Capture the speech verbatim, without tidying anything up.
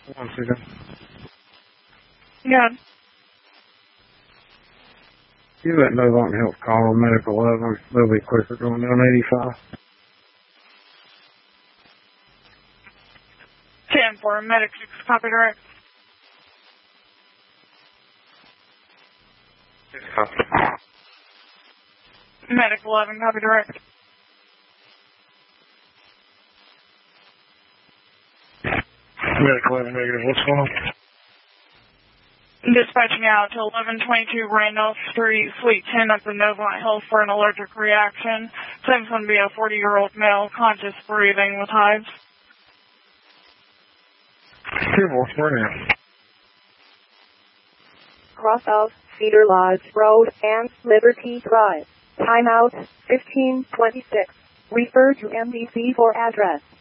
One second. Yeah. You let Novant Health call on Medical eleven. They'll be quicker going down eighty-five. ten for Medic six, copy direct. Yes, copy. Medic eleven, copy direct. Medical eleven negative, what's going on? Dispatching out to eleven twenty-two Randolph Street, Suite ten at the Novant Health for an allergic reaction. Seems to be a forty-year-old male, conscious breathing with hives. Careful, where now? Cross of Cedar Lodge Road and Liberty Drive. Timeout fifteen twenty-six. Refer to M D C for address.